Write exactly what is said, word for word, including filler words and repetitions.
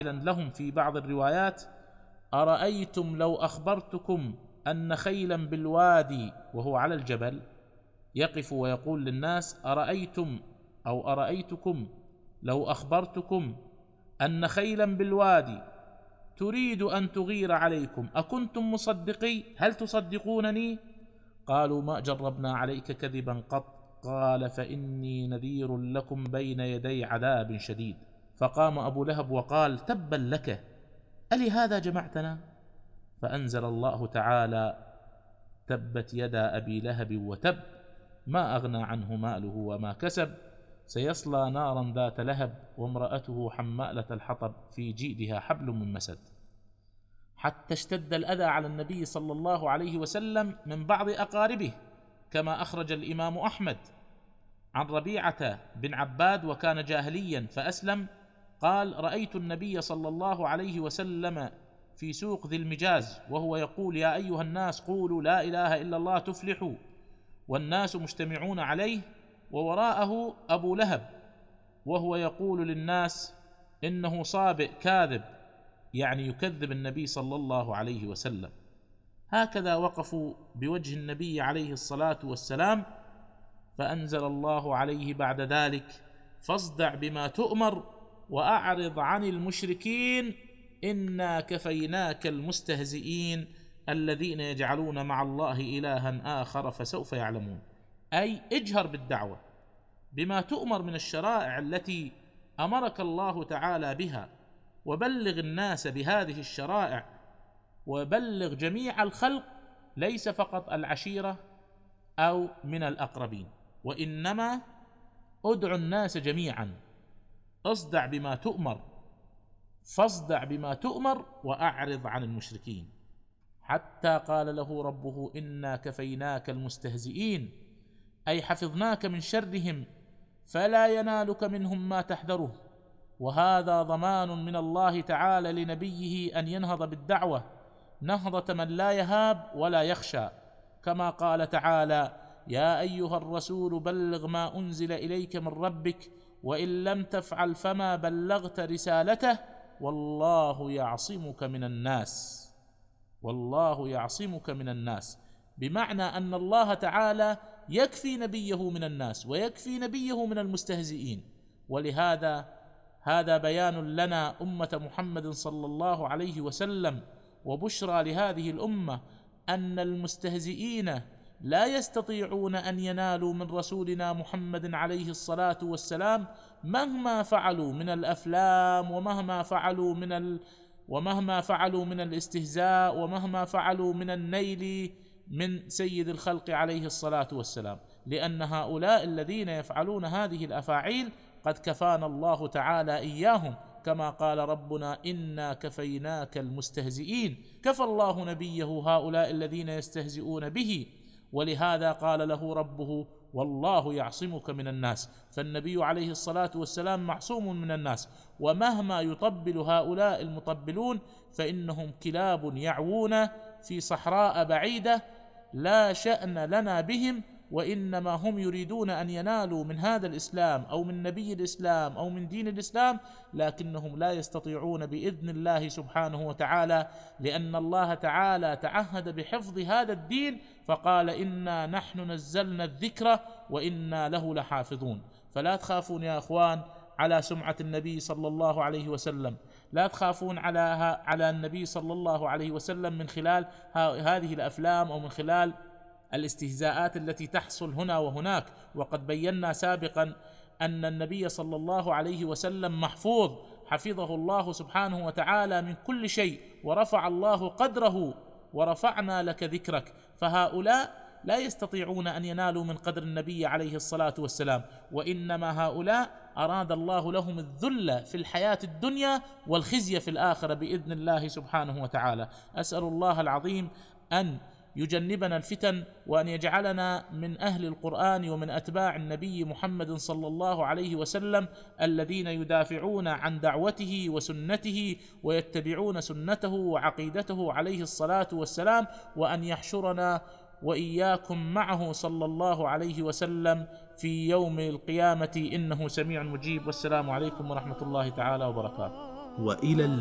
لهم في بعض الروايات: أرأيتم لو أخبرتكم أن خيلا بالوادي، وهو على الجبل يقف ويقول للناس: أرأيتم أو أرأيتكم لو أخبرتكم أن خيلا بالوادي تريد أن تغير عليكم أكنتم مصدقي؟ هل تصدقونني؟ قالوا: ما جربنا عليك كذبا قط. قال: فإني نذير لكم بين يدي عذاب شديد. فقام أبو لهب وقال: تبا لك، ألهذا جمعتنا؟ فأنزل الله تعالى: تبت يدا أبي لهب وتب، ما أغنى عنه ماله وما كسب، سيصلى نارا ذات لهب وامرأته حمالة الحطب في جيدها حبل من مسد. حتى اشتد الأذى على النبي صلى الله عليه وسلم من بعض أقاربه، كما أخرج الإمام أحمد عن ربيعة بن عباد وكان جاهليا فأسلم، قال: رأيت النبي صلى الله عليه وسلم في سوق ذي المجاز وهو يقول: يا أيها الناس قولوا لا إله إلا الله تفلحوا، والناس مجتمعون عليه، ووراءه أبو لهب وهو يقول للناس إنه صابئ كاذب، يعني يكذب النبي صلى الله عليه وسلم. هكذا وقفوا بوجه النبي عليه الصلاة والسلام، فأنزل الله عليه بعد ذلك: فاصدع بما تؤمر وأعرض عن المشركين إنا كفيناك المستهزئين الذين يجعلون مع الله إلها آخر فسوف يعلمون. أي اجهر بالدعوة بما تؤمر من الشرائع التي أمرك الله تعالى بها، وبلغ الناس بهذه الشرائع، وبلغ جميع الخلق، ليس فقط العشيرة أو من الأقربين، وإنما ادعو الناس جميعا. اصدع بما تؤمر، فاصدع بما تؤمر وأعرض عن المشركين، حتى قال له ربه: إنا كفيناك المستهزئين، أي حفظناك من شرهم فلا ينالك منهم ما تحذره. وهذا ضمان من الله تعالى لنبيه أن ينهض بالدعوة نهضة من لا يهاب ولا يخشى، كما قال تعالى: يا أيها الرسول بلغ ما أنزل إليك من ربك وإن لم تفعل فما بلغت رسالته والله يعصمك من الناس. والله يعصمك من الناس، بمعنى أن الله تعالى يكفي نبيه من الناس ويكفي نبيه من المستهزئين. ولهذا هذا بيان لنا أمة محمد صلى الله عليه وسلم وبشرى لهذه الأمة أن المستهزئين لا يستطيعون أن ينالوا من رسولنا محمد عليه الصلاة والسلام مهما فعلوا من الأفلام، ومهما فعلوا من ال ومهما فعلوا من الاستهزاء، ومهما فعلوا من النيل من سيد الخلق عليه الصلاة والسلام، لأن هؤلاء الذين يفعلون هذه الأفاعيل قد كفانا الله تعالى إياهم، كما قال ربنا: إنا كفيناك المستهزئين. كفى الله نبيه هؤلاء الذين يستهزئون به، ولهذا قال له ربه: والله يعصمك من الناس. فالنبي عليه الصلاة والسلام معصوم من الناس، ومهما يطبل هؤلاء المطبلون فإنهم كلاب يعوون في صحراء بعيدة لا شأن لنا بهم، وإنما هم يريدون أن ينالوا من هذا الإسلام أو من نبي الإسلام أو من دين الإسلام، لكنهم لا يستطيعون بإذن الله سبحانه وتعالى، لأن الله تعالى تعهد بحفظ هذا الدين فقال: إنا نحن نزلنا الذكر وإنا له لحافظون. فلا تخافون يا أخوان على سمعة النبي صلى الله عليه وسلم، لا تخافون على على النبي صلى الله عليه وسلم من خلال هذه الأفلام أو من خلال الاستهزاءات التي تحصل هنا وهناك. وقد بينا سابقا أن النبي صلى الله عليه وسلم محفوظ، حفظه الله سبحانه وتعالى من كل شيء، ورفع الله قدره ورفعنا لك ذكرك. فهؤلاء لا يستطيعون أن ينالوا من قدر النبي عليه الصلاة والسلام، وإنما هؤلاء أراد الله لهم الذل في الحياة الدنيا والخزي في الآخرة بإذن الله سبحانه وتعالى. أسأل الله العظيم أن يجنبنا الفتن، وأن يجعلنا من أهل القرآن ومن أتباع النبي محمد صلى الله عليه وسلم الذين يدافعون عن دعوته وسنته ويتبعون سنته وعقيدته عليه الصلاة والسلام، وأن يحشرنا وإياكم معه صلى الله عليه وسلم في يوم القيامة إنه سميع مجيب. والسلام عليكم ورحمة الله تعالى وبركاته. وإلى اللقاء.